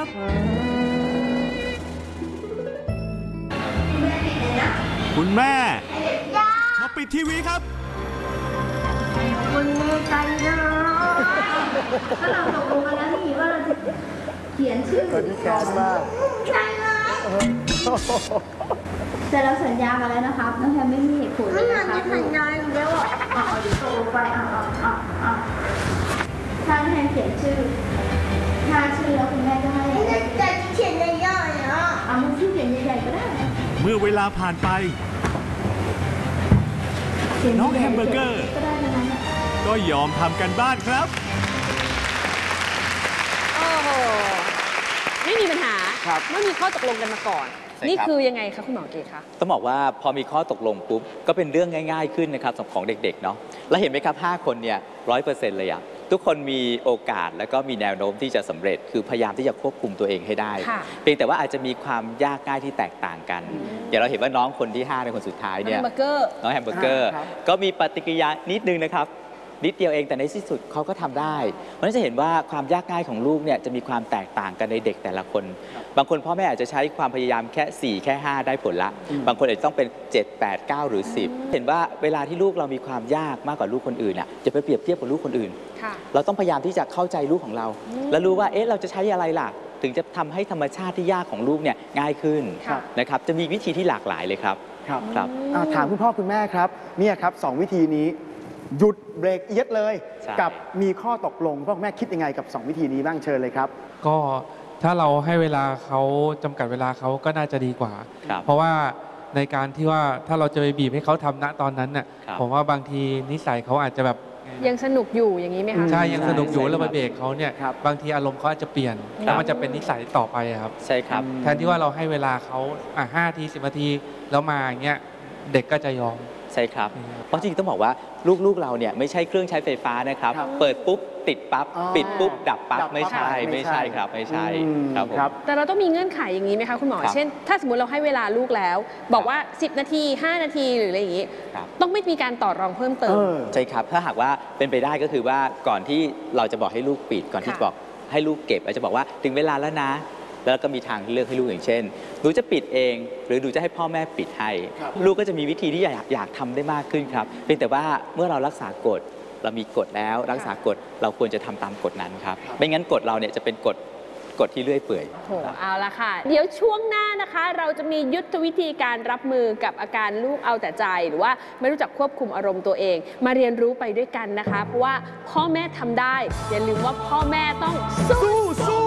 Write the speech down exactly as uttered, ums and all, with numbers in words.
ครับคุณแม่มาปิดทีวีครับคุณแม่ใจนะถ้าเราตกลงกันแล้วนี่ว่าเราจะเขียนชื่อคนที่แคสมากใจนะแต่เราสัญญากันแล้วนะครับน้องแพมไม่มีเหตุผลเลยนะครับไม่สัญญาอยู่แล้วอ่ะอ๋อเดี๋ยวตกลงไปอ่ะอ่ะอ่ะอ่ะถ้าแพมเขียนชื่อถ้าชื่อแล้วคุณแม่จะให้จะเขียนใหญ่ๆอ่ะอ่ะมันชื่อเขียนใหญ่ๆก็ได้เมื่อเวลาผ่านไปน้องแฮมเบอร์เกอร์ก็ยอมทำกันบ้านครับโอ้โหไม่มีปัญหาไม่มีข้อตกลงกันมาก่อนนี่คือยังไงคะคุณหมอเกศคะต้องบอกว่าพอมีข้อตกลงปุ๊บก็เป็นเรื่องง่ายๆขึ้นนะครับของเด็กๆเนาะแล้วเห็นไหมครับห้าคนเนี่ยร้อยเปอร์เซ็นต์เลยอะทุกคนมีโอกาสแล้วก็มีแนวโน้มที่จะสำเร็จคือพยายามที่จะควบคุมตัวเองให้ได้เพียงแต่ว่าอาจจะมีความยากง่ายที่แตกต่างกันอย่างเราเห็นว่าน้องคนที่ห้าในคนสุดท้ายเนี่ยน้องแฮมเบอร์เกอร์ก็มีปฏิกิริยานิดนึงนะครับนิดเดียวเองแต่ในที่สุดเขาก็ทำได้เพราะฉะนั้นจะเห็นว่าความยากง่ายของลูกเนี่ยจะมีความแตกต่างกันในเด็กแต่ละคนบางคนพ่อแม่อาจจะใช้ความพยายามแค่สี่แค่ห้าได้ผลละบางคนอาจจะต้องเป็นเจ็ด แปด เก้าหรือสิบเห็นว่าเวลาที่ลูกเรามีความยากมากกว่าลูกคนอื่นอ่ะจะไปเปรียบเทียบกับลูกคนอื่นเราต้องพยายามที่จะเข้าใจลูกของเราแล้วรู้ว่าเอ๊ะเราจะใช้อะไรล่ะถึงจะทำให้ธรรมชาติที่ยากของลูกเนี่ยง่ายขึ้นนะครับจะมีวิธีที่หลากหลายเลยครับครับครับถามคุณพ่อคุณแม่ครับเนี่ยครับสองวิธีนี้หยุดเบรกเอียดเลยกับมีข้อตกลงพ่อแม่คิดยังไงกับสองวิธีนี้บ้างเชิญเลยครับก็ถ้าเราให้เวลาเขาจำกัดเวลาเขาก็น่าจะดีกว่าเพราะว่าในการที่ว่าถ้าเราจะไปบีบให้เขาทำณตอนนั้นน่ะผมว่าบางทีนิสัยเขาอาจจะแบบยังสนุกอยู่อย่างนี้ไหมคะใช่ยังสนุกอยู่แล้วไปเบรกเขาเนี่ยบางทีอารมณ์เขาอาจจะเปลี่ยนแล้วมันจะเป็นนิสัยต่อไปครับใช่ครับแทนที่ว่าเราให้เวลาเขาอ่ะห้าทีสิบนาทีแล้วมาอย่างเงี้ยเด็กก็จะยอมใช่ครับเพราะจริงๆต้องบอกว่าลูกๆเราเนี่ยไม่ใช่เครื่องใช้ไฟฟ้านะครับเปิดปุ๊บติดปั๊บปิดปุ๊บดับปั๊บไม่ใช่ไม่ใช่ครับไม่ใช่ครับผมแต่เราต้องมีเงื่อนไขอย่างนี้ไหมคะคุณหมอเช่นถ้าสมมติเราให้เวลาลูกแล้วบอกว่าสิบนาทีห้านาทีหรืออะไรอย่างนี้ต้องไม่มีการต่อรองเพิ่มเติมใช่ครับถ้าหากว่าเป็นไปได้ก็คือว่าก่อนที่เราจะบอกให้ลูกปิดก่อนที่จะบอกให้ลูกเก็บเราจะบอกว่าถึงเวลาแล้วนะแล้วก็มีทางเลือกให้ลูกอย่างเช่นหนูจะปิดเองหรือหนูจะให้พ่อแม่ปิดให้ลูกก็จะมีวิธีที่อยากอยากทำได้มากขึ้นครับเพียงแต่ว่าเมื่อเรารักษากฎเรามีกฎแล้วรักษากฎเราควรจะทำตามกฎนั้นครับไม่งั้นกฎเราเนี่ยจะเป็นกฎกฎที่เลื่อยเปื่อยโอ้เอาละค่ะเดี๋ยวช่วงหน้านะคะเราจะมียุทธวิธีการรับมือกับอาการลูกเอาแต่ใจหรือว่าไม่รู้จักควบคุมอารมณ์ตัวเองมาเรียนรู้ไปด้วยกันนะคะเพราะว่าพ่อแม่ทำได้อย่าลืมว่าพ่อแม่ต้องสู้